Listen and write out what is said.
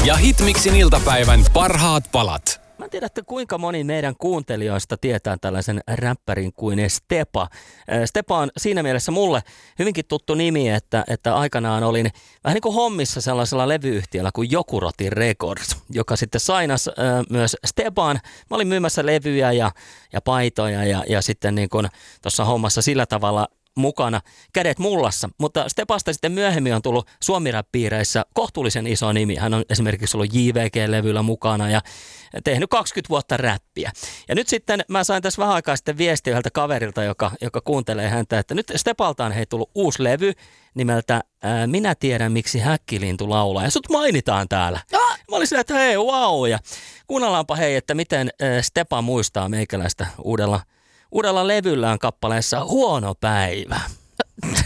ja Hitmixin iltapäivän parhaat palat. Mä en tiedä, että kuinka moni meidän kuuntelijoista tietää tällaisen räppärin kuin Stepa. Stepa on siinä mielessä mulle hyvinkin tuttu nimi, että aikanaan olin vähän niin kuin hommissa sellaisella levyyhtiöllä kuin Jokuroti Records, joka sitten sainas myös Stepaan. Mä olin myymässä levyjä ja paitoja ja sitten niin kuin tuossa hommassa sillä tavalla mukana kädet mullassa, mutta Stepasta sitten myöhemmin on tullut suomi-rap-piireissä kohtuullisen iso nimi. Hän on esimerkiksi ollut JVG-levyllä mukana ja tehnyt 20 vuotta räppiä. Ja nyt sitten mä sain tässä vähän aikaa sitten viestiä yhdeltä kaverilta, joka kuuntelee häntä, että nyt Stepalta on tullut uusi levy nimeltä Minä tiedän, miksi häkkilintu laulaa. Ja sut mainitaan täällä. Mä olin silleen, että hei, wow. Ja kuunnellaanpa hei, että miten Stepa muistaa meikäläistä uudella levyllään kappaleessa Huono päivä.